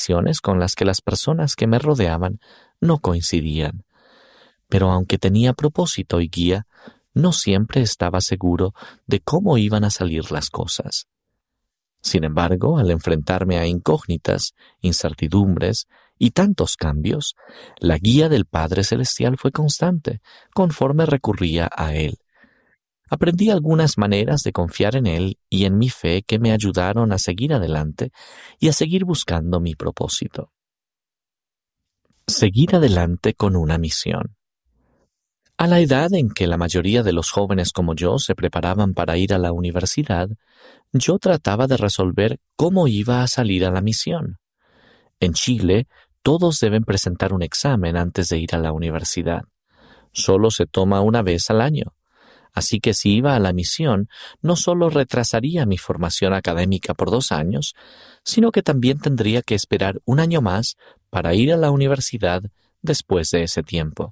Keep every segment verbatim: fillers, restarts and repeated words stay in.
visiones con las que las personas que me rodeaban no coincidían. Pero aunque tenía propósito y guía, no siempre estaba seguro de cómo iban a salir las cosas. Sin embargo, al enfrentarme a incógnitas, incertidumbres y tantos cambios, la guía del Padre Celestial fue constante, conforme recurría a Él. Aprendí algunas maneras de confiar en Él y en mi fe que me ayudaron a seguir adelante y a seguir buscando mi propósito. Seguir adelante con una misión. A la edad en que la mayoría de los jóvenes como yo se preparaban para ir a la universidad, yo trataba de resolver cómo iba a salir a la misión. En Chile, todos deben presentar un examen antes de ir a la universidad. Solo se toma una vez al año. Así que si iba a la misión, no solo retrasaría mi formación académica por dos años, sino que también tendría que esperar un año más para ir a la universidad después de ese tiempo.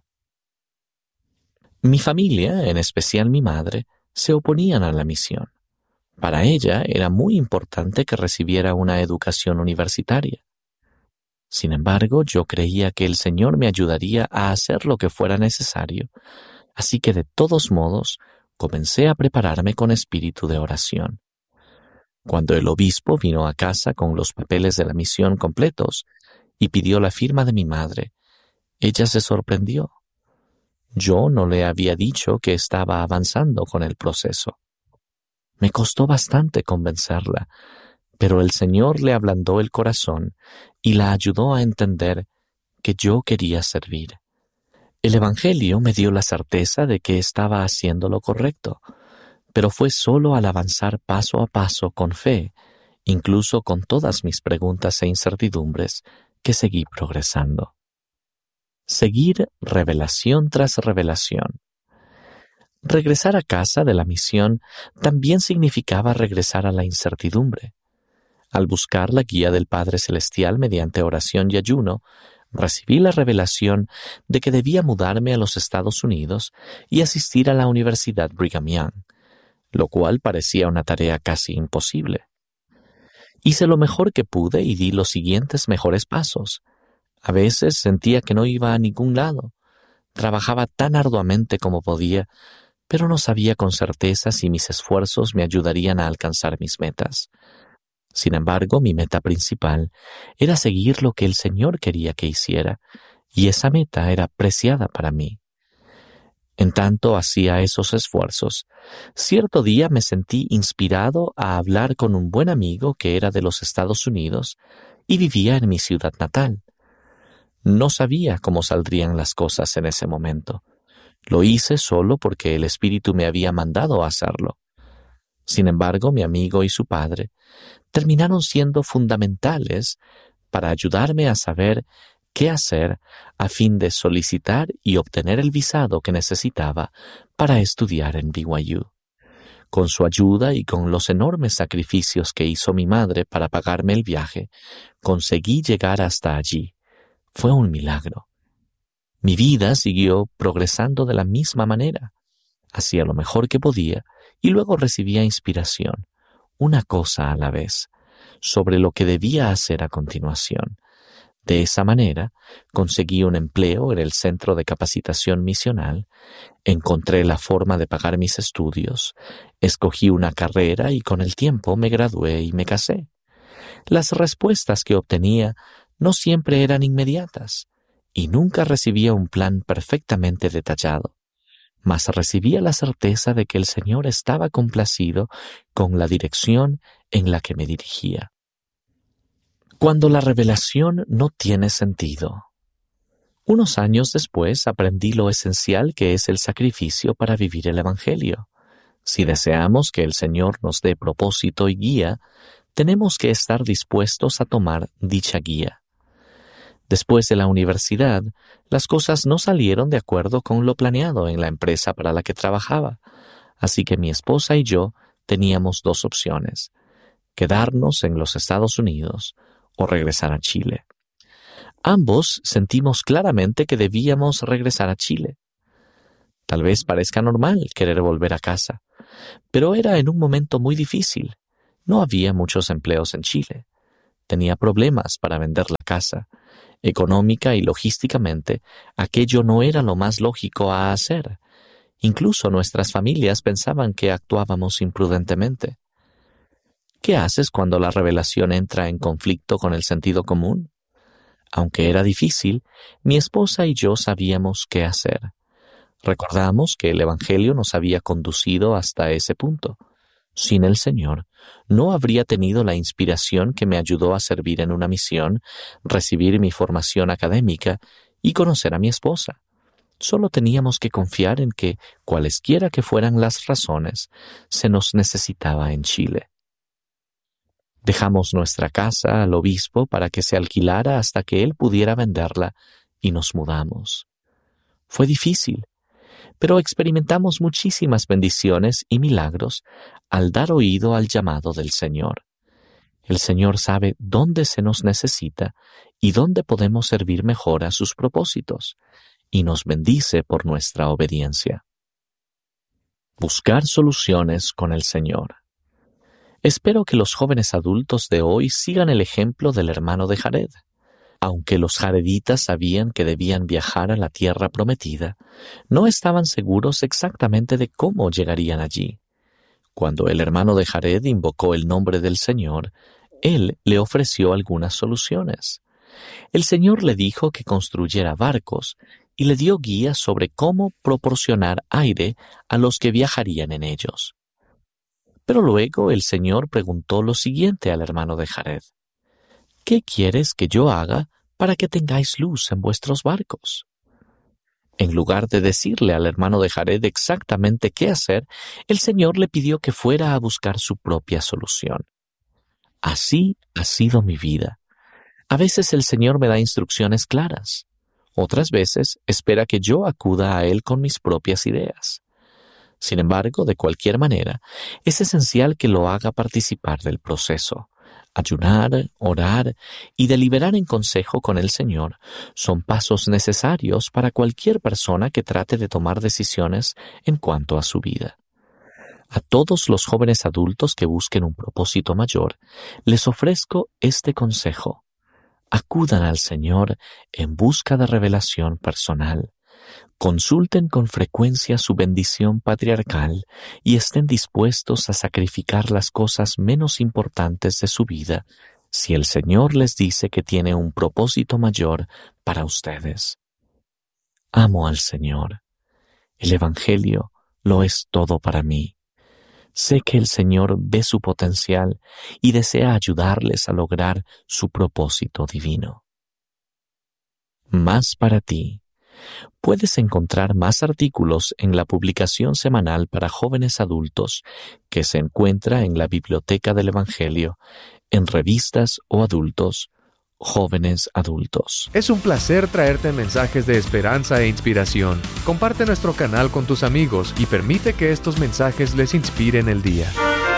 Mi familia, en especial mi madre, se oponían a la misión. Para ella era muy importante que recibiera una educación universitaria. Sin embargo, yo creía que el Señor me ayudaría a hacer lo que fuera necesario, así que de todos modos comencé a prepararme con espíritu de oración. Cuando el obispo vino a casa con los papeles de la misión completos y pidió la firma de mi madre, ella se sorprendió. Yo no le había dicho que estaba avanzando con el proceso. Me costó bastante convencerla, pero el Señor le ablandó el corazón y la ayudó a entender que yo quería servir. El Evangelio me dio la certeza de que estaba haciendo lo correcto, pero fue solo al avanzar paso a paso con fe, incluso con todas mis preguntas e incertidumbres, que seguí progresando. Seguir revelación tras revelación. Regresar a casa de la misión también significaba regresar a la incertidumbre. Al buscar la guía del Padre Celestial mediante oración y ayuno, recibí la revelación de que debía mudarme a los Estados Unidos y asistir a la Universidad Brigham Young, lo cual parecía una tarea casi imposible. Hice lo mejor que pude y di los siguientes mejores pasos. A veces sentía que no iba a ningún lado. Trabajaba tan arduamente como podía, pero no sabía con certeza si mis esfuerzos me ayudarían a alcanzar mis metas. Sin embargo, mi meta principal era seguir lo que el Señor quería que hiciera, y esa meta era preciada para mí. En tanto hacía esos esfuerzos, cierto día me sentí inspirado a hablar con un buen amigo que era de los Estados Unidos y vivía en mi ciudad natal. No sabía cómo saldrían las cosas en ese momento. Lo hice solo porque el Espíritu me había mandado a hacerlo. Sin embargo, mi amigo y su padre terminaron siendo fundamentales para ayudarme a saber qué hacer a fin de solicitar y obtener el visado que necesitaba para estudiar en B Y U. Con su ayuda y con los enormes sacrificios que hizo mi madre para pagarme el viaje, conseguí llegar hasta allí. Fue un milagro. Mi vida siguió progresando de la misma manera. Hacía lo mejor que podía y luego recibía inspiración, una cosa a la vez, sobre lo que debía hacer a continuación. De esa manera, conseguí un empleo en el Centro de Capacitación Misional, encontré la forma de pagar mis estudios, escogí una carrera y con el tiempo me gradué y me casé. Las respuestas que obtenía no siempre eran inmediatas, y nunca recibía un plan perfectamente detallado, mas recibía la certeza de que el Señor estaba complacido con la dirección en la que me dirigía. Cuando la revelación no tiene sentido. Unos años después aprendí lo esencial que es el sacrificio para vivir el Evangelio. Si deseamos que el Señor nos dé propósito y guía, tenemos que estar dispuestos a tomar dicha guía. Después de la universidad, las cosas no salieron de acuerdo con lo planeado en la empresa para la que trabajaba, así que mi esposa y yo teníamos dos opciones: quedarnos en los Estados Unidos o regresar a Chile. Ambos sentimos claramente que debíamos regresar a Chile. Tal vez parezca normal querer volver a casa, pero era en un momento muy difícil. No había muchos empleos en Chile. Tenía problemas para vender la casa. Económica y logísticamente, aquello no era lo más lógico a hacer. Incluso nuestras familias pensaban que actuábamos imprudentemente. ¿Qué haces cuando la revelación entra en conflicto con el sentido común? Aunque era difícil, mi esposa y yo sabíamos qué hacer. Recordamos que el Evangelio nos había conducido hasta ese punto. Sin el Señor, no habría tenido la inspiración que me ayudó a servir en una misión, recibir mi formación académica y conocer a mi esposa. Solo teníamos que confiar en que, cualesquiera que fueran las razones, se nos necesitaba en Chile. Dejamos nuestra casa al obispo para que se alquilara hasta que él pudiera venderla y nos mudamos. Fue difícil, pero experimentamos muchísimas bendiciones y milagros al dar oído al llamado del Señor. El Señor sabe dónde se nos necesita y dónde podemos servir mejor a sus propósitos, y nos bendice por nuestra obediencia. Buscar soluciones con el Señor. Espero que los jóvenes adultos de hoy sigan el ejemplo del hermano de Jared. Aunque los jareditas sabían que debían viajar a la tierra prometida, no estaban seguros exactamente de cómo llegarían allí. Cuando el hermano de Jared invocó el nombre del Señor, él le ofreció algunas soluciones. El Señor le dijo que construyera barcos y le dio guías sobre cómo proporcionar aire a los que viajarían en ellos. Pero luego el Señor preguntó lo siguiente al hermano de Jared: ¿qué quieres que yo haga para que tengáis luz en vuestros barcos? En lugar de decirle al hermano de Jared exactamente qué hacer, el Señor le pidió que fuera a buscar su propia solución. Así ha sido mi vida. A veces el Señor me da instrucciones claras. Otras veces espera que yo acuda a Él con mis propias ideas. Sin embargo, de cualquier manera, es esencial que lo haga participar del proceso. Ayunar, orar y deliberar en consejo con el Señor son pasos necesarios para cualquier persona que trate de tomar decisiones en cuanto a su vida. A todos los jóvenes adultos que busquen un propósito mayor, les ofrezco este consejo. Acudan al Señor en busca de revelación personal. Consulten con frecuencia su bendición patriarcal y estén dispuestos a sacrificar las cosas menos importantes de su vida si el Señor les dice que tiene un propósito mayor para ustedes. Amo al Señor. El Evangelio lo es todo para mí. Sé que el Señor ve su potencial y desea ayudarles a lograr su propósito divino. Más para ti. Puedes encontrar más artículos en la publicación semanal para jóvenes adultos que se encuentra en la Biblioteca del Evangelio, en revistas o adultos, jóvenes adultos. Es un placer traerte mensajes de esperanza e inspiración. Comparte nuestro canal con tus amigos y permite que estos mensajes les inspiren el día.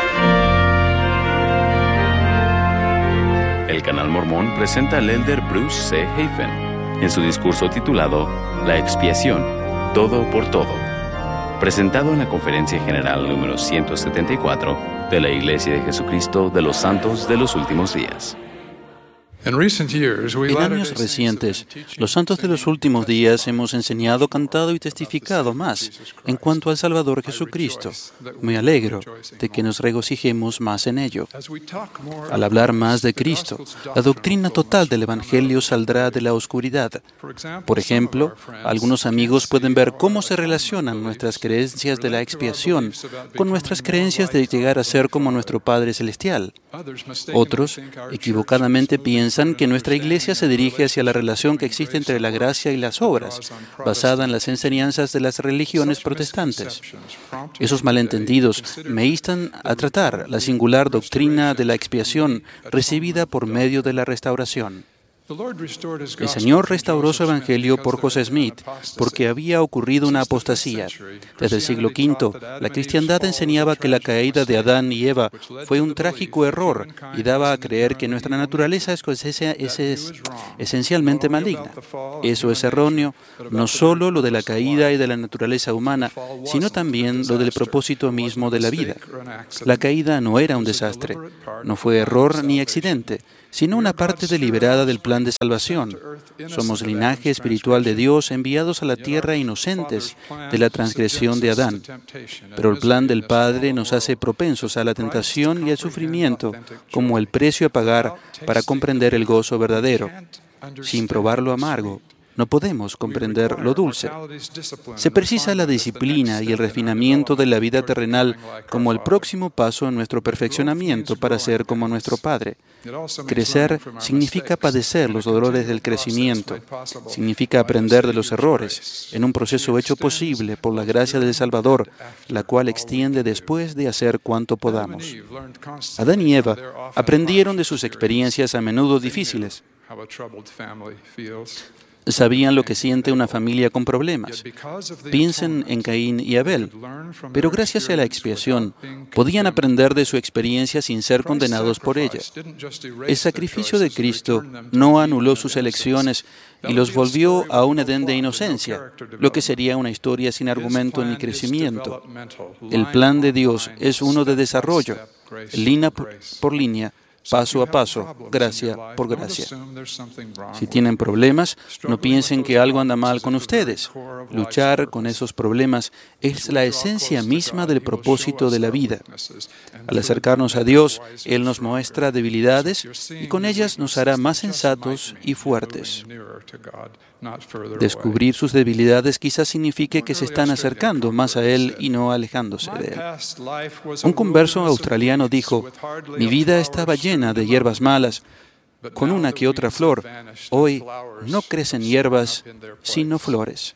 El Canal Mormón presenta al elder Bruce C. Hafen en su discurso titulado La expiación, todo por todo, presentado en la Conferencia General número ciento setenta y cuatro de la Iglesia de Jesucristo de los Santos de los Últimos Días. En años recientes, los santos de los últimos días hemos enseñado, cantado y testificado más en cuanto al Salvador Jesucristo. Me alegro de que nos regocijemos más en ello. Al hablar más de Cristo, la doctrina total del Evangelio saldrá de la oscuridad. Por ejemplo, algunos amigos pueden ver cómo se relacionan nuestras creencias de la expiación con nuestras creencias de llegar a ser como nuestro Padre Celestial. Otros, equivocadamente, piensan que nuestra Iglesia se dirige hacia la relación que existe entre la gracia y las obras, basada en las enseñanzas de las religiones protestantes. Esos malentendidos me instan a tratar la singular doctrina de la expiación recibida por medio de la restauración. El Señor restauró su Evangelio por José Smith porque había ocurrido una apostasía. Desde el siglo quinto, la cristiandad enseñaba que la caída de Adán y Eva fue un trágico error y daba a creer que nuestra naturaleza es, es, es esencialmente maligna. Eso es erróneo, no solo lo de la caída y de la naturaleza humana, sino también lo del propósito mismo de la vida. La caída no era un desastre, no fue error ni accidente. sino una parte deliberada del plan de salvación. Somos linaje espiritual de Dios enviados a la tierra inocentes de la transgresión de Adán. Pero el plan del Padre nos hace propensos a la tentación y al sufrimiento como el precio a pagar para comprender el gozo verdadero. Sin probar lo amargo, no podemos comprender lo dulce. Se precisa la disciplina y el refinamiento de la vida terrenal como el próximo paso en nuestro perfeccionamiento para ser como nuestro Padre. Crecer significa padecer los dolores del crecimiento. Significa aprender de los errores, en un proceso hecho posible por la gracia del Salvador, la cual extiende después de hacer cuanto podamos. Adán y Eva aprendieron de sus experiencias a menudo difíciles. Sabían lo que siente una familia con problemas. Piensen en Caín y Abel. Pero gracias a la expiación, podían aprender de su experiencia sin ser condenados por ella. El sacrificio de Cristo no anuló sus elecciones y los volvió a un Edén de inocencia, lo que sería una historia sin argumento ni crecimiento. El plan de Dios es uno de desarrollo, línea por línea, paso a paso, gracia por gracia. Si tienen problemas, no piensen que algo anda mal con ustedes. Luchar con esos problemas es la esencia misma del propósito de la vida. Al acercarnos a Dios, Él nos muestra debilidades y con ellas nos hará más sensatos y fuertes. Descubrir sus debilidades quizás signifique que se están acercando más a Él y no alejándose de Él. Un converso australiano dijo: "Mi vida estaba llena de hierbas malas, con una que otra flor. Hoy no crecen hierbas, sino flores".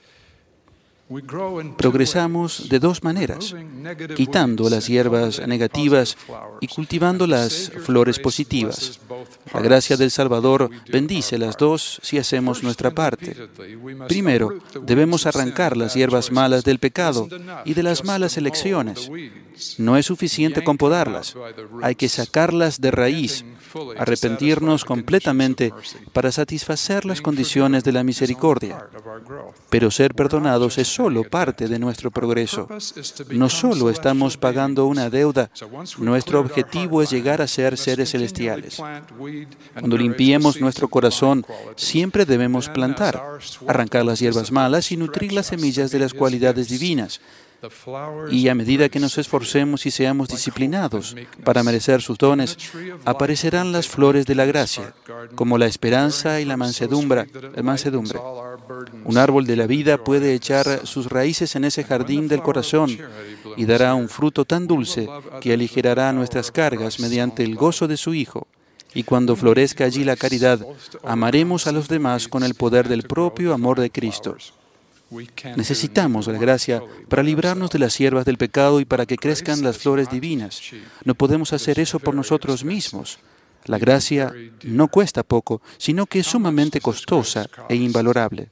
Progresamos de dos maneras, quitando las hierbas negativas y cultivando las flores positivas. La gracia del Salvador bendice las dos si hacemos nuestra parte. Primero, debemos arrancar las hierbas malas del pecado y de las malas elecciones. No es suficiente con podarlas, hay que sacarlas de raíz, arrepentirnos completamente para satisfacer las condiciones de la misericordia. Pero ser perdonados es solo parte de nuestro progreso. No solo estamos pagando una deuda, nuestro objetivo es llegar a ser seres celestiales. Cuando limpiemos nuestro corazón, siempre debemos plantar, arrancar las hierbas malas y nutrir las semillas de las cualidades divinas. Y a medida que nos esforcemos y seamos disciplinados para merecer sus dones, aparecerán las flores de la gracia, como la esperanza y la mansedumbre. La mansedumbre. Un árbol de la vida puede echar sus raíces en ese jardín del corazón y dará un fruto tan dulce que aligerará nuestras cargas mediante el gozo de su Hijo. Y cuando florezca allí la caridad, amaremos a los demás con el poder del propio amor de Cristo. Necesitamos la gracia para librarnos de las hierbas del pecado y para que crezcan las flores divinas. No podemos hacer eso por nosotros mismos. La gracia no cuesta poco, sino que es sumamente costosa e invalorable.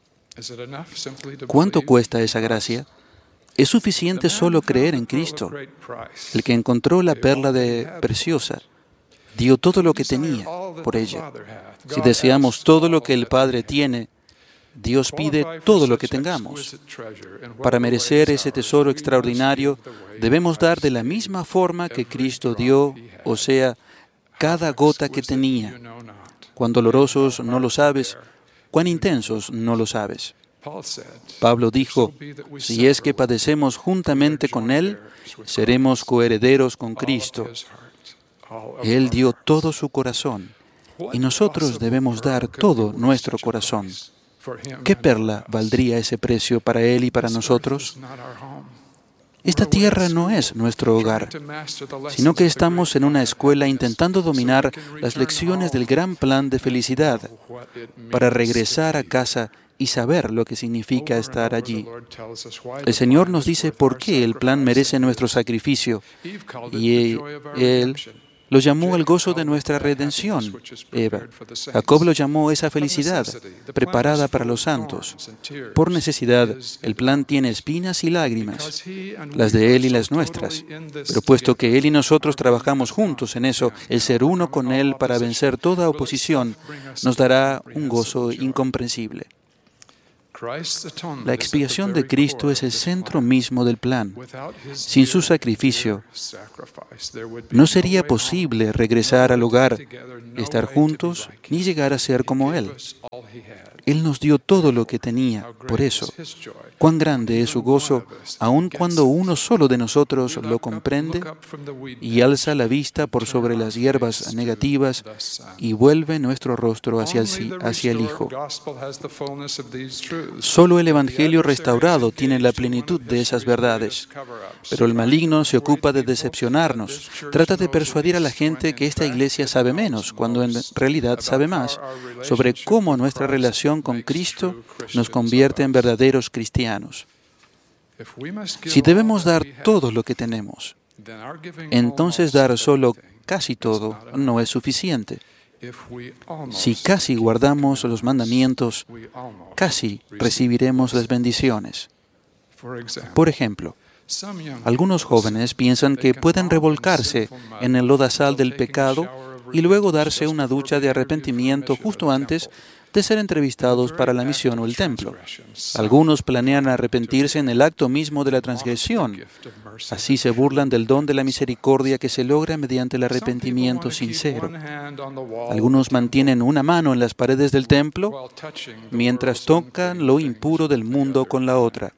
¿Cuánto cuesta esa gracia? Es suficiente solo creer en Cristo. El que encontró la perla de preciosa dio todo lo que tenía por ella. Si deseamos todo lo que el Padre tiene, Dios pide todo lo que tengamos. Para merecer ese tesoro extraordinario, debemos dar de la misma forma que Cristo dio, o sea, cada gota que tenía. Cuán dolorosos no lo sabes, cuán intensos no lo sabes. Pablo dijo: si es que padecemos juntamente con Él, seremos coherederos con Cristo. Él dio todo su corazón, y nosotros debemos dar todo nuestro corazón. ¿Qué perla valdría ese precio para Él y para nosotros? Esta tierra no es nuestro hogar, sino que estamos en una escuela intentando dominar las lecciones del gran plan de felicidad para regresar a casa y saber lo que significa estar allí. El Señor nos dice por qué el plan merece nuestro sacrificio, y Él lo llamó el gozo de nuestra redención, Eva. Jacob lo llamó esa felicidad preparada para los santos. Por necesidad, el plan tiene espinas y lágrimas, las de Él y las nuestras. Pero puesto que Él y nosotros trabajamos juntos en eso, el ser uno con Él para vencer toda oposición nos dará un gozo incomprensible. La expiación de Cristo es el centro mismo del plan. Sin su sacrificio, no sería posible regresar al hogar, estar juntos, ni llegar a ser como Él. Él nos dio todo lo que tenía. Por eso, cuán grande es su gozo, aun cuando uno solo de nosotros lo comprende y alza la vista por sobre las hierbas negativas y vuelve nuestro rostro hacia el, hacia el Hijo. Solo el Evangelio restaurado tiene la plenitud de esas verdades. Pero el maligno se ocupa de decepcionarnos. Trata de persuadir a la gente que esta iglesia sabe menos, cuando en realidad sabe más, sobre cómo nuestra relación con Cristo nos convierte en verdaderos cristianos. Si debemos dar todo lo que tenemos, entonces dar solo casi todo no es suficiente. Si casi guardamos los mandamientos, casi recibiremos las bendiciones. Por ejemplo, algunos jóvenes piensan que pueden revolcarse en el lodazal del pecado y luego darse una ducha de arrepentimiento justo antes de ser entrevistados para la misión o el templo. Algunos planean arrepentirse en el acto mismo de la transgresión. Así se burlan del don de la misericordia que se logra mediante el arrepentimiento sincero. Algunos mantienen una mano en las paredes del templo mientras tocan lo impuro del mundo con la otra.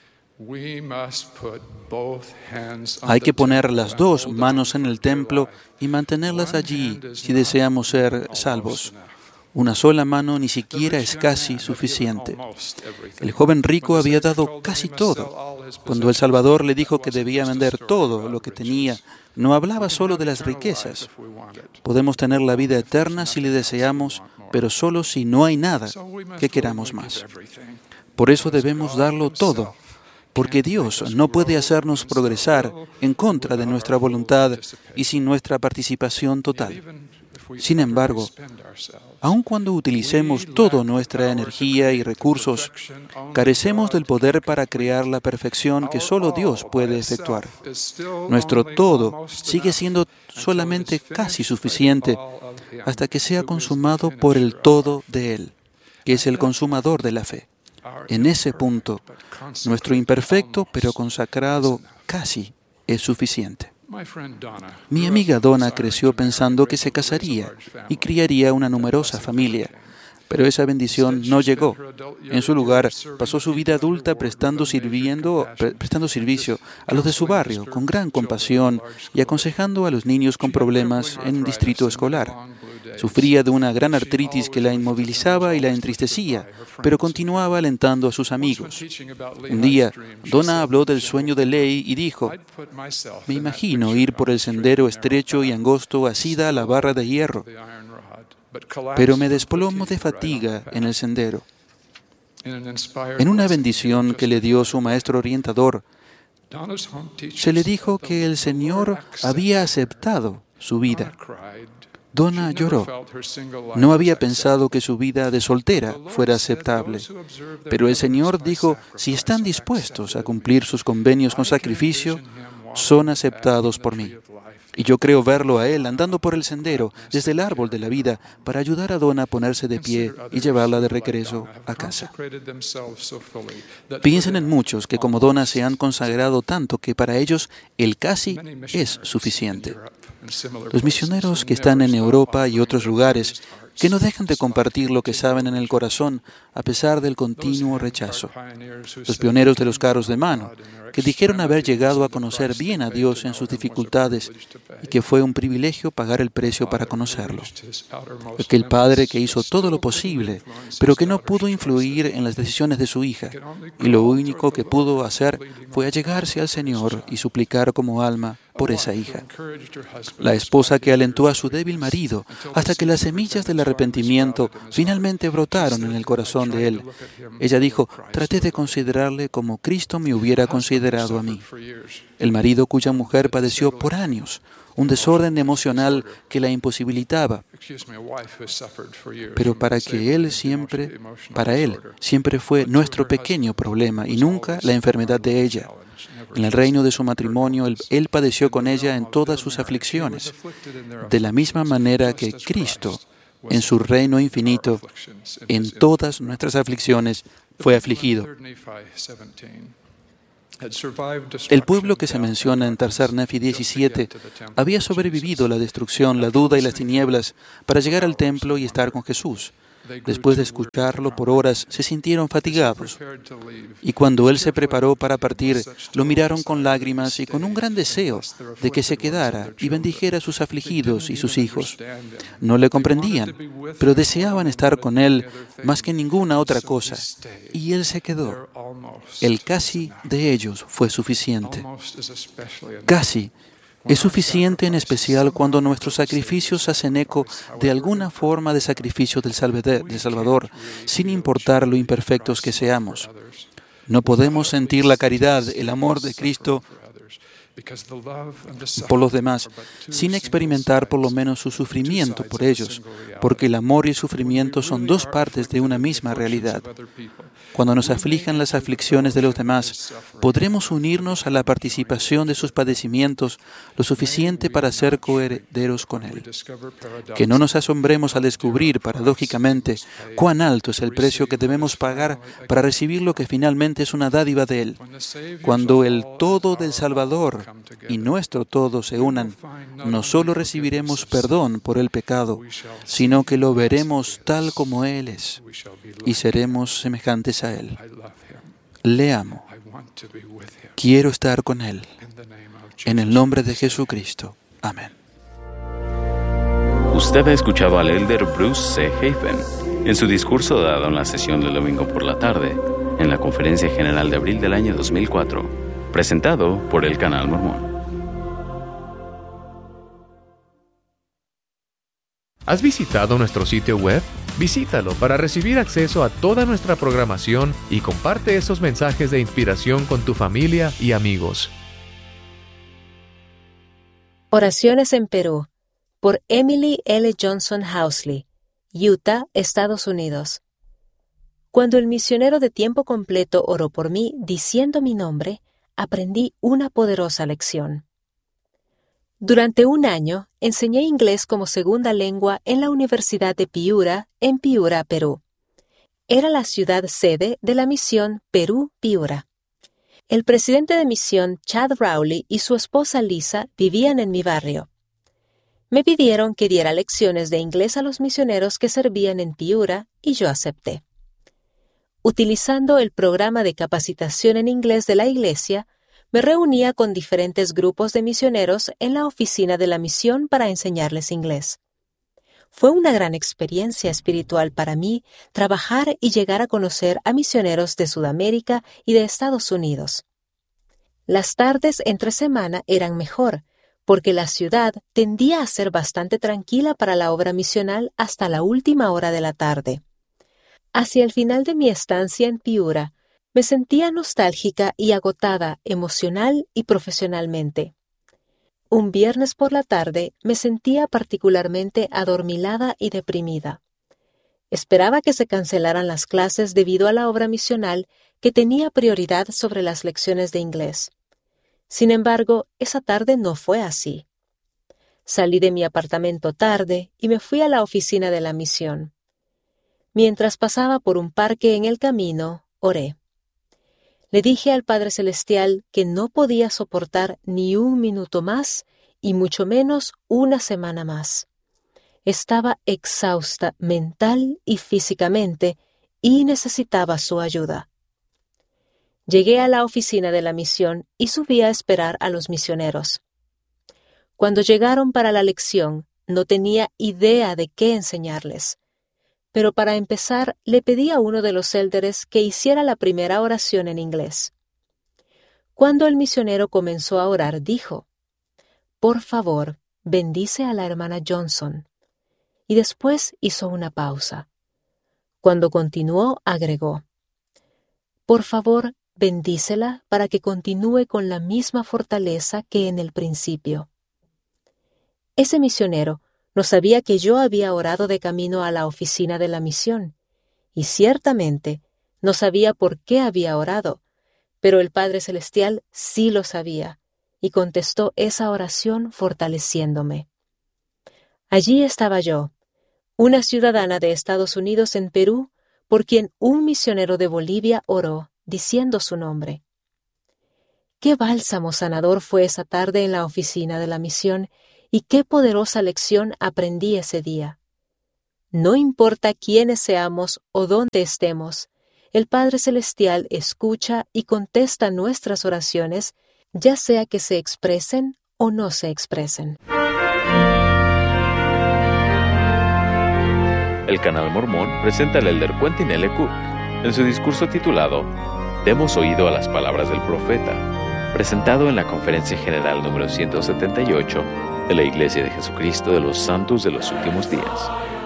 Hay que poner las dos manos en el templo y mantenerlas allí si deseamos ser salvos. Una sola mano ni siquiera es casi suficiente. El joven rico había dado casi todo. Cuando el Salvador le dijo que debía vender todo lo que tenía, no hablaba solo de las riquezas. Podemos tener la vida eterna si le deseamos, pero solo si no hay nada que queramos más. Por eso debemos darlo todo, porque Dios no puede hacernos progresar en contra de nuestra voluntad y sin nuestra participación total. Sin embargo, aun cuando utilicemos toda nuestra energía y recursos, carecemos del poder para crear la perfección que solo Dios puede efectuar. Nuestro todo sigue siendo solamente casi suficiente hasta que sea consumado por el todo de Él, que es el consumador de la fe. En ese punto, nuestro imperfecto pero consagrado casi es suficiente. Mi amiga Donna creció pensando que se casaría y criaría una numerosa familia, pero esa bendición no llegó. En su lugar, pasó su vida adulta prestando, sirviendo, pre- prestando servicio a los de su barrio con gran compasión y aconsejando a los niños con problemas en un distrito escolar. Sufría de una gran artritis que la inmovilizaba y la entristecía, pero continuaba alentando a sus amigos. Un día, Donna habló del sueño de Ley y dijo: «Me imagino ir por el sendero estrecho y angosto asida a la barra de hierro, pero me desplomo de fatiga en el sendero». En una bendición que le dio su maestro orientador, se le dijo que el Señor había aceptado su vida. Donna lloró. No había pensado que su vida de soltera fuera aceptable. Pero el Señor dijo, si están dispuestos a cumplir sus convenios con sacrificio, son aceptados por mí. Y yo creo verlo a Él andando por el sendero, desde el árbol de la vida, para ayudar a Donna a ponerse de pie y llevarla de regreso a casa. Piensen en muchos que como Donna se han consagrado tanto que para ellos el casi es suficiente. Los misioneros que están en Europa y otros lugares, que no dejan de compartir lo que saben en el corazón a pesar del continuo rechazo. Los pioneros de los carros de mano, que dijeron haber llegado a conocer bien a Dios en sus dificultades y que fue un privilegio pagar el precio para conocerlo. Aquel padre que hizo todo lo posible, pero que no pudo influir en las decisiones de su hija, y lo único que pudo hacer fue allegarse al Señor y suplicar como alma por esa hija. La esposa que alentó a su débil marido hasta que las semillas del arrepentimiento finalmente brotaron en el corazón de él. Ella dijo, traté de considerarle como Cristo me hubiera considerado a mí. El marido cuya mujer padeció por años un desorden emocional que la imposibilitaba, pero para que él siempre, para él siempre fue nuestro pequeño problema y nunca la enfermedad de ella. En el reino de su matrimonio, él, él padeció con ella en todas sus aflicciones, de la misma manera que Cristo, en su reino infinito, en todas nuestras aflicciones, fue afligido. El pueblo que se menciona en tercer Nefi diecisiete había sobrevivido la destrucción, la duda y las tinieblas para llegar al templo y estar con Jesús. Después de escucharlo por horas, se sintieron fatigados. Y cuando él se preparó para partir, lo miraron con lágrimas y con un gran deseo de que se quedara y bendijera a sus afligidos y sus hijos. No le comprendían, pero deseaban estar con él más que ninguna otra cosa. Y él se quedó. El casi de ellos fue suficiente. Casi es suficiente, en especial cuando nuestros sacrificios hacen eco de alguna forma de sacrificio del Salvador, sin importar lo imperfectos que seamos. No podemos sentir la caridad, el amor de Cristo por los demás, sin experimentar por lo menos su sufrimiento por ellos, porque el amor y el sufrimiento son dos partes de una misma realidad. Cuando nos aflijan las aflicciones de los demás, podremos unirnos a la participación de sus padecimientos lo suficiente para ser coherederos con Él. Que no nos asombremos al descubrir, paradójicamente, cuán alto es el precio que debemos pagar para recibir lo que finalmente es una dádiva de Él. Cuando el todo del Salvador y nuestro todo se unan, no solo recibiremos perdón por el pecado, sino que lo veremos tal como Él es y seremos semejantes a Él. Le amo. Quiero estar con Él. En el nombre de Jesucristo. Amén. Usted ha escuchado al elder Bruce C. Hafen en su discurso dado en la sesión del domingo por la tarde, en la Conferencia General de abril del año dos mil cuatro, presentado por el Canal Mormón. ¿Has visitado nuestro sitio web? Visítalo para recibir acceso a toda nuestra programación y comparte esos mensajes de inspiración con tu familia y amigos. Oraciones en Perú, por Emily L. Johnson Housley, Utah, Estados Unidos. Cuando el misionero de tiempo completo oró por mí diciendo mi nombre, aprendí una poderosa lección. Durante un año, enseñé inglés como segunda lengua en la Universidad de Piura, en Piura, Perú. Era la ciudad sede de la misión Perú-Piura. El presidente de misión, Chad Rowley, y su esposa Lisa vivían en mi barrio. Me pidieron que diera lecciones de inglés a los misioneros que servían en Piura y yo acepté. Utilizando el programa de capacitación en inglés de la iglesia, me reunía con diferentes grupos de misioneros en la oficina de la misión para enseñarles inglés. Fue una gran experiencia espiritual para mí trabajar y llegar a conocer a misioneros de Sudamérica y de Estados Unidos. Las tardes entre semana eran mejor, porque la ciudad tendía a ser bastante tranquila para la obra misional hasta la última hora de la tarde. Hacia el final de mi estancia en Piura, me sentía nostálgica y agotada emocional y profesionalmente. Un viernes por la tarde me sentía particularmente adormilada y deprimida. Esperaba que se cancelaran las clases debido a la obra misional que tenía prioridad sobre las lecciones de inglés. Sin embargo, esa tarde no fue así. Salí de mi apartamento tarde y me fui a la oficina de la misión. Mientras pasaba por un parque en el camino, oré. Le dije al Padre Celestial que no podía soportar ni un minuto más y mucho menos una semana más. Estaba exhausta mental y físicamente y necesitaba su ayuda. Llegué a la oficina de la misión y subí a esperar a los misioneros. Cuando llegaron para la lección, no tenía idea de qué enseñarles. Pero para empezar, le pedí a uno de los élderes que hiciera la primera oración en inglés. Cuando el misionero comenzó a orar, dijo, «Por favor, bendice a la hermana Johnson». Y después hizo una pausa. Cuando continuó, agregó, «Por favor, bendícela para que continúe con la misma fortaleza que en el principio». Ese misionero no sabía que yo había orado de camino a la oficina de la misión, y ciertamente no sabía por qué había orado, pero el Padre Celestial sí lo sabía, y contestó esa oración fortaleciéndome. Allí estaba yo, una ciudadana de Estados Unidos en Perú, por quien un misionero de Bolivia oró, diciendo su nombre. Qué bálsamo sanador fue esa tarde en la oficina de la misión y qué poderosa lección aprendí ese día. No importa quiénes seamos o dónde estemos, el Padre Celestial escucha y contesta nuestras oraciones, ya sea que se expresen o no se expresen. El Canal Mormón presenta al elder Quentin L. Cook en su discurso titulado Demos oído a las palabras del profeta, presentado en la Conferencia General número ciento setenta y ocho de la Iglesia de Jesucristo de los Santos de los Últimos Días.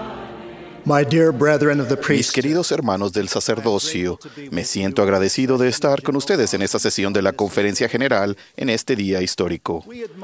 Mis queridos hermanos del sacerdocio, me siento agradecido de estar con ustedes en esta sesión de la Conferencia General en este día histórico.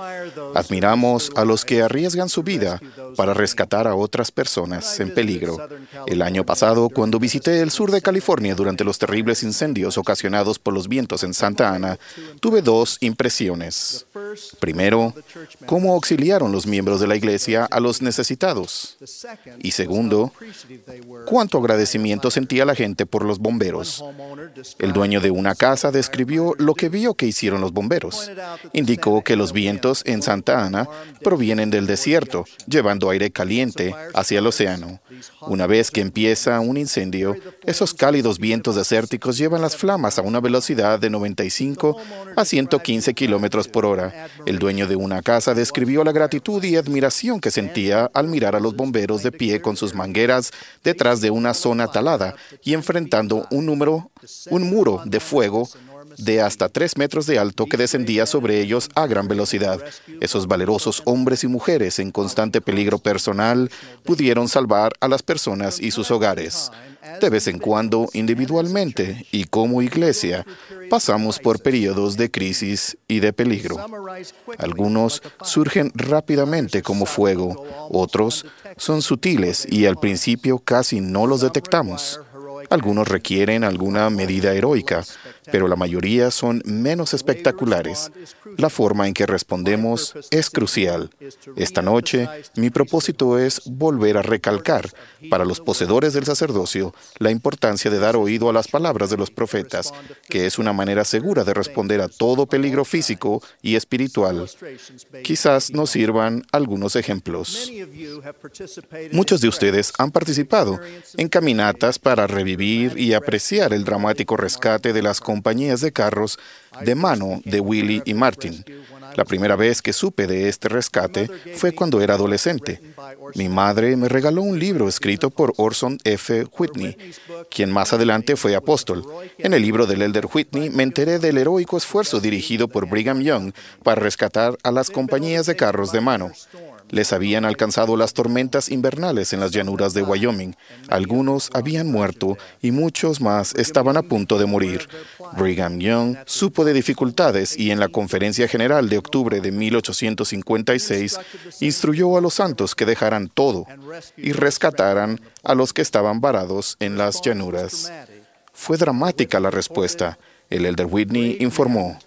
Admiramos a los que arriesgan su vida para rescatar a otras personas en peligro. El año pasado, cuando visité el sur de California durante los terribles incendios ocasionados por los vientos en Santa Ana, tuve dos impresiones. Primero, cómo auxiliaron los miembros de la iglesia a los necesitados. Y segundo, cuánto agradecimiento sentía la gente por los bomberos. El dueño de una casa describió lo que vio que hicieron los bomberos. Indicó que los vientos en Santa Ana provienen del desierto, llevando aire caliente hacia el océano. Una vez que empieza un incendio, esos cálidos vientos desérticos llevan las flamas a una velocidad de noventa y cinco a ciento quince kilómetros por hora. El dueño de una casa describió la gratitud y admiración que sentía al mirar a los bomberos de pie con sus mangueras detrás de una zona talada y enfrentando un, número, un muro de fuego de hasta tres metros de alto que descendía sobre ellos a gran velocidad. Esos valerosos hombres y mujeres en constante peligro personal pudieron salvar a las personas y sus hogares. De vez en cuando, individualmente y como iglesia, pasamos por periodos de crisis y de peligro. Algunos surgen rápidamente como fuego, otros son sutiles y al principio casi no los detectamos. Algunos requieren alguna medida heroica, pero la mayoría son menos espectaculares. La forma en que respondemos es crucial. Esta noche, mi propósito es volver a recalcar, para los poseedores del sacerdocio, la importancia de dar oído a las palabras de los profetas, que es una manera segura de responder a todo peligro físico y espiritual. Quizás nos sirvan algunos ejemplos. Muchos de ustedes han participado en caminatas para revivir y apreciar el dramático rescate de las compañías de carros de mano de Willie y Martin. La primera vez que supe de este rescate fue cuando era adolescente. Mi madre me regaló un libro escrito por Orson F. Whitney, quien más adelante fue apóstol. En el libro del elder Whitney me enteré del heroico esfuerzo dirigido por Brigham Young para rescatar a las compañías de carros de mano. Les habían alcanzado las tormentas invernales en las llanuras de Wyoming. Algunos habían muerto y muchos más estaban a punto de morir. Brigham Young supo de dificultades y en la Conferencia General de octubre de mil ochocientos cincuenta y seis instruyó a los santos que dejaran todo y rescataran a los que estaban varados en las llanuras. Fue dramática la respuesta. El elder Whitney informó: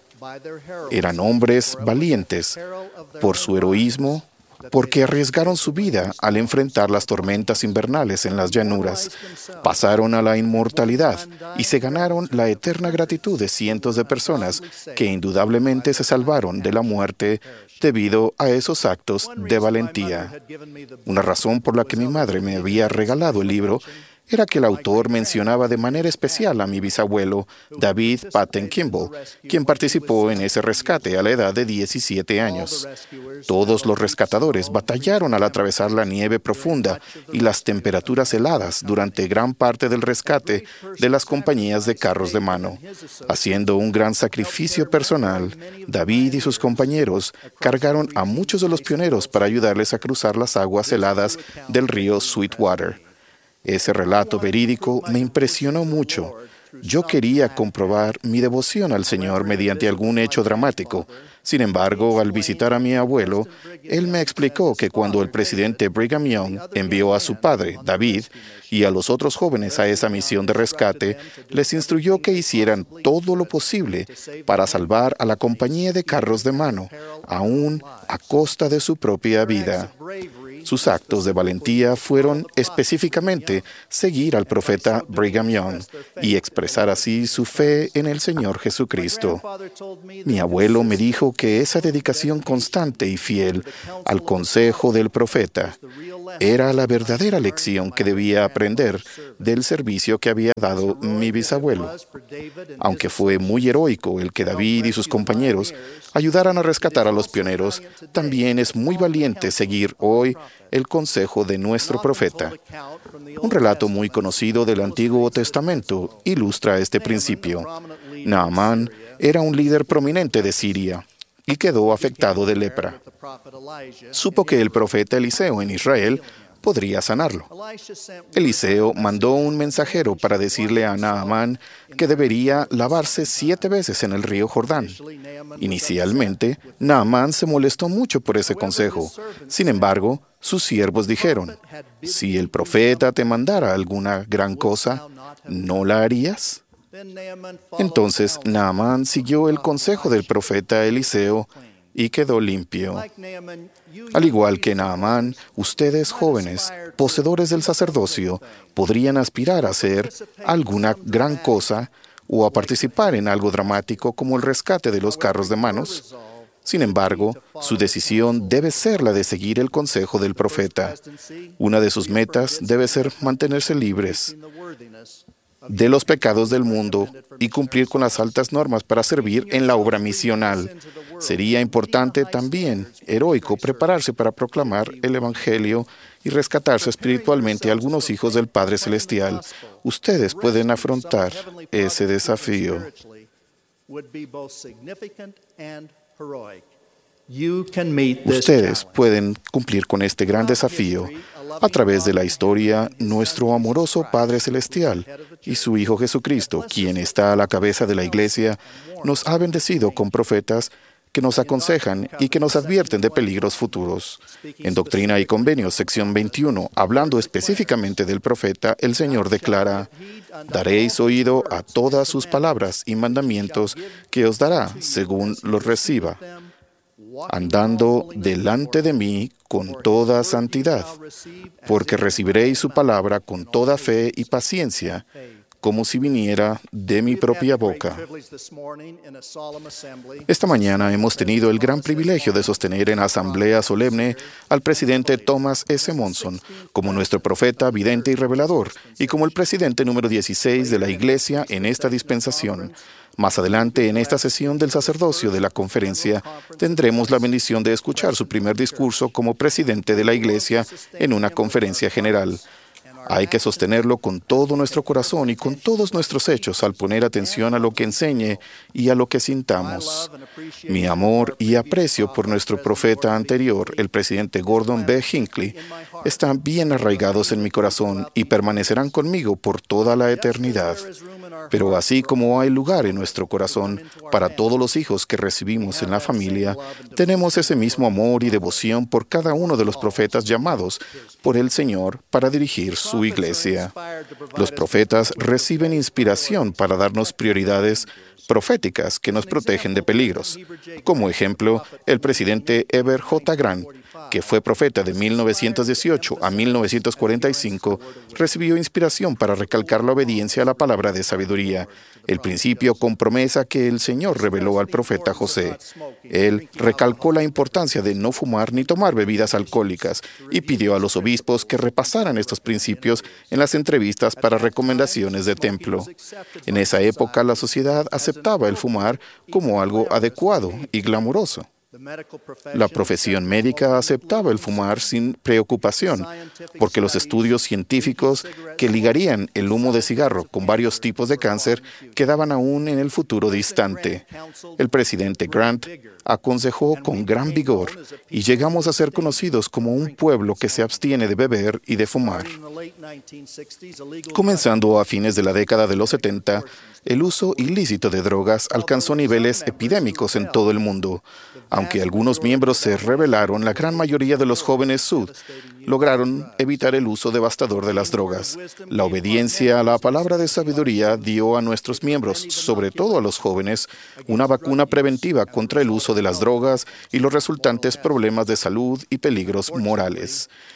eran hombres valientes por su heroísmo, porque arriesgaron su vida al enfrentar las tormentas invernales en las llanuras, pasaron a la inmortalidad y se ganaron la eterna gratitud de cientos de personas que indudablemente se salvaron de la muerte debido a esos actos de valentía. Una razón por la que mi madre me había regalado el libro era que el autor mencionaba de manera especial a mi bisabuelo, David Patten Kimball, quien participó en ese rescate a la edad de diecisiete años. Todos los rescatadores batallaron al atravesar la nieve profunda y las temperaturas heladas durante gran parte del rescate de las compañías de carros de mano. Haciendo un gran sacrificio personal, David y sus compañeros cargaron a muchos de los pioneros para ayudarles a cruzar las aguas heladas del río Sweetwater. Ese relato verídico me impresionó mucho. Yo quería comprobar mi devoción al Señor mediante algún hecho dramático. Sin embargo, al visitar a mi abuelo, él me explicó que cuando el presidente Brigham Young envió a su padre, David, y a los otros jóvenes a esa misión de rescate, les instruyó que hicieran todo lo posible para salvar a la compañía de carros de mano, aún a costa de su propia vida. Sus actos de valentía fueron específicamente seguir al profeta Brigham Young y expresar así su fe en el Señor Jesucristo. Mi abuelo me dijo que esa dedicación constante y fiel al consejo del profeta era la verdadera lección que debía aprender del servicio que había dado mi bisabuelo. Aunque fue muy heroico el que David y sus compañeros ayudaran a rescatar a los pioneros, también es muy valiente seguir hoy el consejo de nuestro profeta. Un relato muy conocido del Antiguo Testamento ilustra este principio. Naamán era un líder prominente de Siria y quedó afectado de lepra. Supo que el profeta Eliseo en Israel podría sanarlo. Eliseo mandó un mensajero para decirle a Naamán que debería lavarse siete veces en el río Jordán. Inicialmente, Naamán se molestó mucho por ese consejo. Sin embargo, sus siervos dijeron, «Si el profeta te mandara alguna gran cosa, ¿no la harías?». Entonces Naamán siguió el consejo del profeta Eliseo y quedó limpio. Al igual que Naamán, ustedes jóvenes, poseedores del sacerdocio, podrían aspirar a hacer alguna gran cosa o a participar en algo dramático como el rescate de los carros de manos. Sin embargo, su decisión debe ser la de seguir el consejo del profeta. Una de sus metas debe ser mantenerse libres de los pecados del mundo y cumplir con las altas normas para servir en la obra misional. Sería importante también, heroico, prepararse para proclamar el Evangelio y rescatarse espiritualmente a algunos hijos del Padre Celestial. Ustedes pueden afrontar ese desafío. Ustedes pueden cumplir con este gran desafío. A través de la historia, nuestro amoroso Padre Celestial y su Hijo Jesucristo, quien está a la cabeza de la Iglesia, nos ha bendecido con profetas que nos aconsejan y que nos advierten de peligros futuros. En Doctrina y Convenios, sección veintiuno, hablando específicamente del profeta, el Señor declara, «Daréis oído a todas sus palabras y mandamientos que os dará según los reciba, andando delante de mí con toda santidad, porque recibiréis su palabra con toda fe y paciencia, como si viniera de mi propia boca». Esta mañana hemos tenido el gran privilegio de sostener en asamblea solemne al presidente Thomas S. Monson como nuestro profeta, vidente y revelador, y como el presidente número dieciséis de la Iglesia en esta dispensación. Más adelante, en esta sesión del sacerdocio de la conferencia, tendremos la bendición de escuchar su primer discurso como presidente de la Iglesia en una conferencia general. Hay que sostenerlo con todo nuestro corazón y con todos nuestros hechos al poner atención a lo que enseñe y a lo que sintamos. Mi amor y aprecio por nuestro profeta anterior, el presidente Gordon B. Hinckley, están bien arraigados en mi corazón y permanecerán conmigo por toda la eternidad. Pero así como hay lugar en nuestro corazón para todos los hijos que recibimos en la familia, tenemos ese mismo amor y devoción por cada uno de los profetas llamados por el Señor para dirigir su iglesia. Los profetas reciben inspiración para darnos prioridades proféticas que nos protegen de peligros. Como ejemplo, el presidente Heber J. Grant, que fue profeta de mil novecientos dieciocho a mil novecientos cuarenta y cinco, recibió inspiración para recalcar la obediencia a la palabra de sabiduría, el principio con promesa que el Señor reveló al profeta José. Él recalcó la importancia de no fumar ni tomar bebidas alcohólicas y pidió a los obispos que repasaran estos principios en las entrevistas para recomendaciones de templo. En esa época, la sociedad aceptaba el fumar como algo adecuado y glamuroso. La profesión médica aceptaba el fumar sin preocupación, porque los estudios científicos que ligarían el humo de cigarro con varios tipos de cáncer quedaban aún en el futuro distante. El presidente Grant aconsejó con gran vigor y llegamos a ser conocidos como un pueblo que se abstiene de beber y de fumar. Comenzando a fines de la década de los setenta, el uso ilícito de drogas alcanzó niveles epidémicos en todo el mundo. Aunque algunos miembros se rebelaron, la gran mayoría de los jóvenes Sud lograron evitar el uso devastador de las drogas. La obediencia a la palabra de sabiduría dio a nuestros miembros, sobre todo a los jóvenes, una vacuna preventiva contra el uso de las drogas y los resultantes problemas de salud y peligros morales.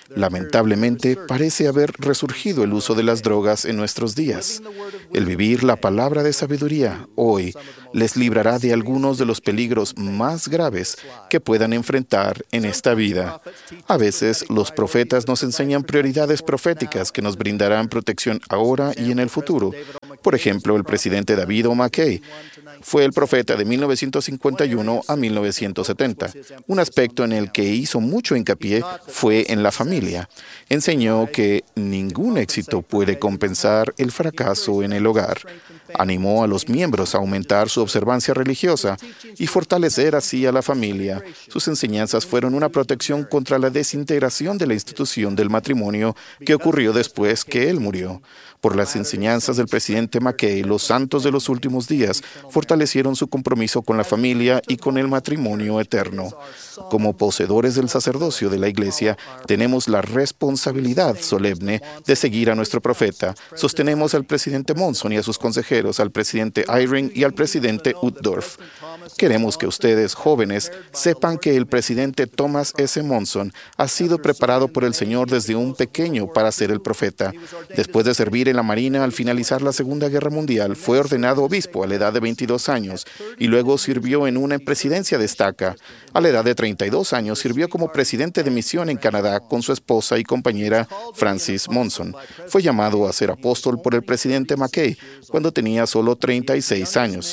Lamentablemente, parece haber resurgido el uso de las drogas en nuestros días. El vivir la palabra de sabiduría hoy les librará de algunos de los peligros más graves que puedan enfrentar en esta vida. A veces, los profetas nos enseñan prioridades proféticas que nos brindarán protección ahora y en el futuro. Por ejemplo, el presidente David O. McKay fue el profeta de mil novecientos cincuenta y uno a mil novecientos setenta. Un aspecto en el que hizo mucho hincapié fue en la familia. Enseñó que ningún éxito puede compensar el fracaso en el hogar. Animó a los miembros a aumentar su observancia religiosa y fortalecer así a la familia. Sus enseñanzas fueron una protección contra la desintegración de la institución del matrimonio que ocurrió después que él murió. Por las enseñanzas del presidente McKay, los santos de los últimos días fortalecieron su compromiso con la familia y con el matrimonio eterno. Como poseedores del sacerdocio de la Iglesia, tenemos la responsabilidad solemne de seguir a nuestro profeta. Sostenemos al presidente Monson y a sus consejeros, al presidente Eyring y al presidente Uchtdorf. Queremos que ustedes, jóvenes, sepan que el presidente Thomas S. Monson ha sido preparado por el Señor desde un pequeño para ser el profeta. Después de servir en la Marina al finalizar la Segunda Guerra Mundial, fue ordenado obispo a la edad de veintidós años y luego sirvió en una presidencia de estaca. A la edad de treinta y dos años sirvió como presidente de misión en Canadá con su esposa y compañera Frances Monson. Fue llamado a ser apóstol por el presidente McKay cuando tenía solo treinta y seis años.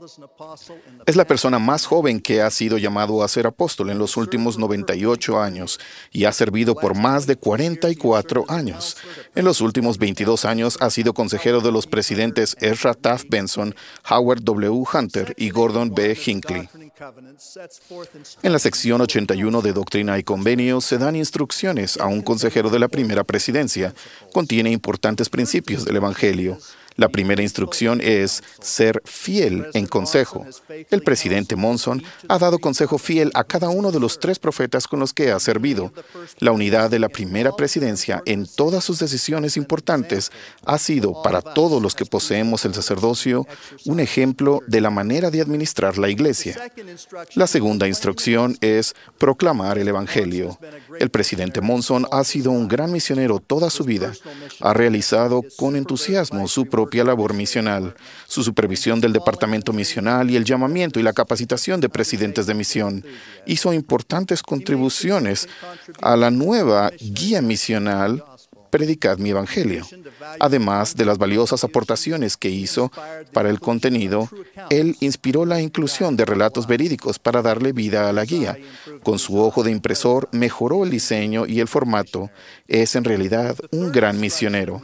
Es la persona más joven que ha sido llamado a ser apóstol en los últimos noventa y ocho años y ha servido por más de cuarenta y cuatro años. En los últimos veintidós años ha sido consejero de los presidentes Ezra Taft Benson, Howard W. Hunter y Gordon B. Hinckley. En la sección ochenta y uno de Doctrina y Convenios se dan instrucciones a un consejero de la primera presidencia. Contiene importantes principios del Evangelio. La primera instrucción es ser fiel en consejo. El presidente Monson ha dado consejo fiel a cada uno de los tres profetas con los que ha servido. La unidad de la primera presidencia en todas sus decisiones importantes ha sido, para todos los que poseemos el sacerdocio, un ejemplo de la manera de administrar la Iglesia. La segunda instrucción es proclamar el Evangelio. El presidente Monson ha sido un gran misionero toda su vida. Ha realizado con entusiasmo su propia labor misional, su supervisión del departamento misional y el llamamiento y la capacitación de presidentes de misión. Hizo importantes contribuciones a la nueva guía misional Predicad mi Evangelio. Además de las valiosas aportaciones que hizo para el contenido, él inspiró la inclusión de relatos verídicos para darle vida a la guía. Con su ojo de impresor mejoró el diseño y el formato. Es en realidad un gran misionero.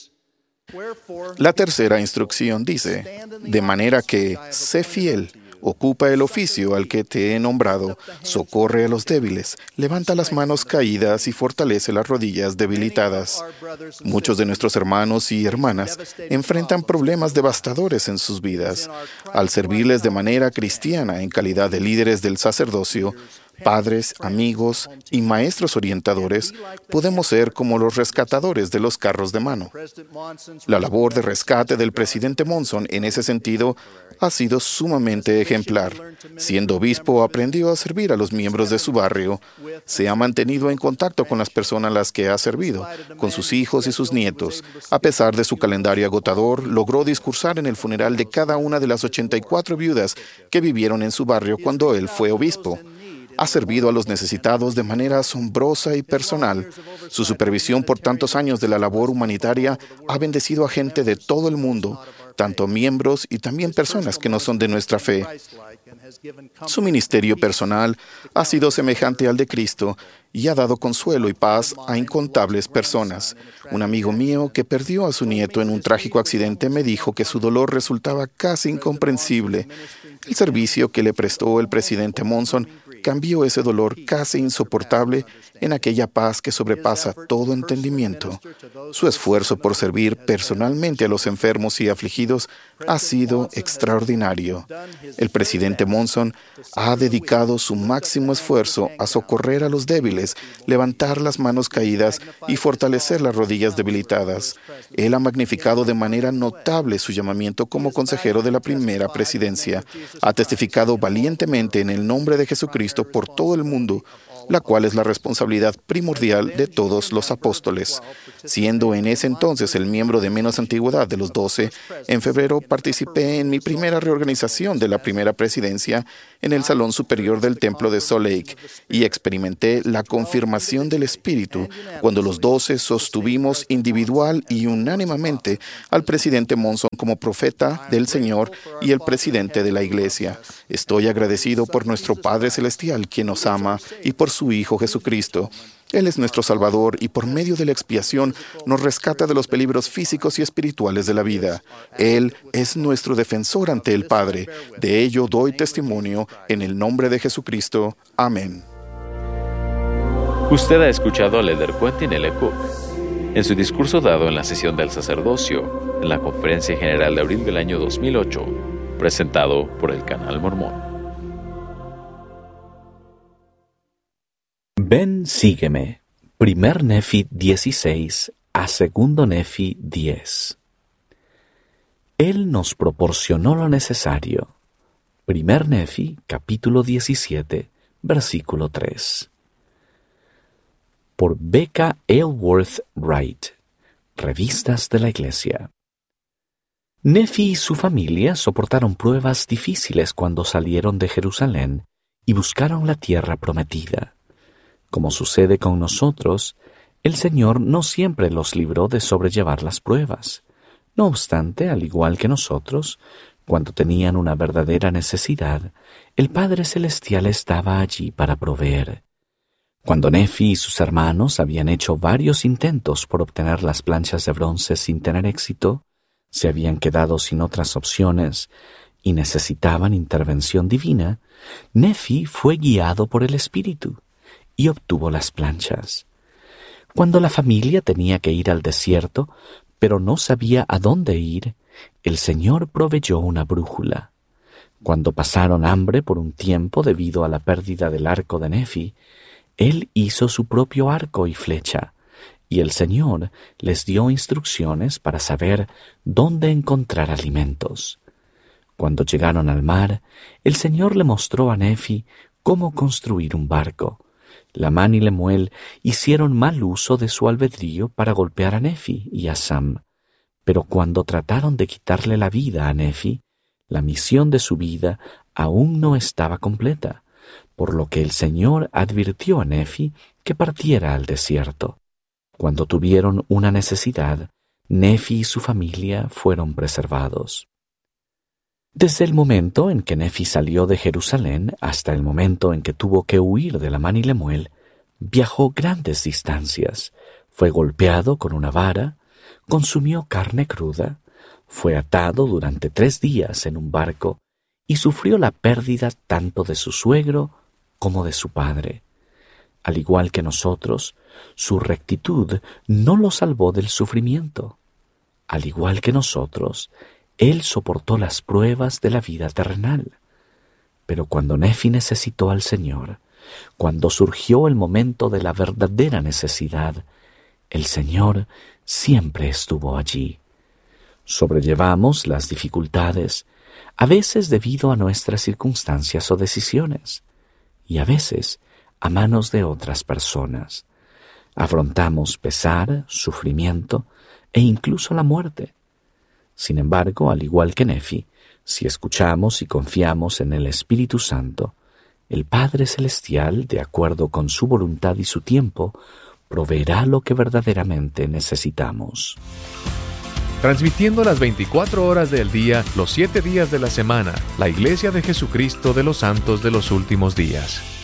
La tercera instrucción dice, de manera que sé fiel, ocupa el oficio al que te he nombrado, socorre a los débiles, levanta las manos caídas y fortalece las rodillas debilitadas. Muchos de nuestros hermanos y hermanas enfrentan problemas devastadores en sus vidas. Al servirles de manera cristiana en calidad de líderes del sacerdocio, padres, amigos y maestros orientadores, podemos ser como los rescatadores de los carros de mano. La labor de rescate del presidente Monson en ese sentido ha sido sumamente ejemplar. Siendo obispo, aprendió a servir a los miembros de su barrio. Se ha mantenido en contacto con las personas a las que ha servido, con sus hijos y sus nietos. A pesar de su calendario agotador, logró discursar en el funeral de cada una de las ochenta y cuatro viudas que vivieron en su barrio cuando él fue obispo. Ha servido a los necesitados de manera asombrosa y personal. Su supervisión por tantos años de la labor humanitaria ha bendecido a gente de todo el mundo, tanto miembros y también personas que no son de nuestra fe. Su ministerio personal ha sido semejante al de Cristo y ha dado consuelo y paz a incontables personas. Un amigo mío que perdió a su nieto en un trágico accidente me dijo que su dolor resultaba casi incomprensible. El servicio que le prestó el presidente Monson cambió ese dolor casi insoportable en aquella paz que sobrepasa todo entendimiento. Su esfuerzo por servir personalmente a los enfermos y afligidos ha sido extraordinario. El presidente Monson ha dedicado su máximo esfuerzo a socorrer a los débiles, levantar las manos caídas y fortalecer las rodillas debilitadas. Él ha magnificado de manera notable su llamamiento como consejero de la primera presidencia. Ha testificado valientemente en el nombre de Jesucristo por todo el mundo la cual es la responsabilidad primordial de todos los apóstoles. Siendo en ese entonces el miembro de menos antigüedad de los doce, en febrero participé en mi primera reorganización de la primera presidencia en el Salón Superior del Templo de Salt Lake y experimenté la confirmación del Espíritu cuando los doce sostuvimos individual y unánimemente al presidente Monson como profeta del Señor y el presidente de la Iglesia. Estoy agradecido por nuestro Padre Celestial, quien nos ama, y por su Hijo Jesucristo. Él es nuestro Salvador y por medio de la expiación nos rescata de los peligros físicos y espirituales de la vida. Él es nuestro defensor ante el Padre. De ello doy testimonio en el nombre de Jesucristo. Amén. Usted ha escuchado al elder Quentin L. Cook en su discurso dado en la sesión del sacerdocio en la Conferencia General de abril del año dos mil ocho, presentado por el Canal Mormón. Ven, sígueme. Primer Nefi dieciséis a Segundo Nefi diez. Él nos proporcionó lo necesario. Primer Nefi, capítulo diecisiete, versículo tres. Por Becca Aylworth Wright, Revistas de la Iglesia. Nefi y su familia soportaron pruebas difíciles cuando salieron de Jerusalén y buscaron la tierra prometida. Como sucede con nosotros, el Señor no siempre los libró de sobrellevar las pruebas. No obstante, al igual que nosotros, cuando tenían una verdadera necesidad, el Padre Celestial estaba allí para proveer. Cuando Nefi y sus hermanos habían hecho varios intentos por obtener las planchas de bronce sin tener éxito, se habían quedado sin otras opciones y necesitaban intervención divina, Nefi fue guiado por el Espíritu y obtuvo las planchas. Cuando la familia tenía que ir al desierto, pero no sabía a dónde ir, el Señor proveyó una brújula. Cuando pasaron hambre por un tiempo debido a la pérdida del arco de Nefi, Él hizo su propio arco y flecha, y el Señor les dio instrucciones para saber dónde encontrar alimentos. Cuando llegaron al mar, el Señor le mostró a Nefi cómo construir un barco. Lamán y Lemuel hicieron mal uso de su albedrío para golpear a Nefi y a Sam, pero cuando trataron de quitarle la vida a Nefi, la misión de su vida aún no estaba completa, por lo que el Señor advirtió a Nefi que partiera al desierto. Cuando tuvieron una necesidad, Nefi y su familia fueron preservados. Desde el momento en que Nefi salió de Jerusalén hasta el momento en que tuvo que huir de Lamán y Lemuel, viajó grandes distancias, fue golpeado con una vara, consumió carne cruda, fue atado durante tres días en un barco y sufrió la pérdida tanto de su suegro como de su padre. Al igual que nosotros, su rectitud no lo salvó del sufrimiento. Al igual que nosotros, Él soportó las pruebas de la vida terrenal. Pero cuando Nefi necesitó al Señor, cuando surgió el momento de la verdadera necesidad, el Señor siempre estuvo allí. Sobrellevamos las dificultades, a veces debido a nuestras circunstancias o decisiones, y a veces a manos de otras personas. Afrontamos pesar, sufrimiento e incluso la muerte. Sin embargo, al igual que Nefi, si escuchamos y confiamos en el Espíritu Santo, el Padre Celestial, de acuerdo con su voluntad y su tiempo, proveerá lo que verdaderamente necesitamos. Transmitiendo las veinticuatro horas del día, los siete días de la semana, la Iglesia de Jesucristo de los Santos de los Últimos Días.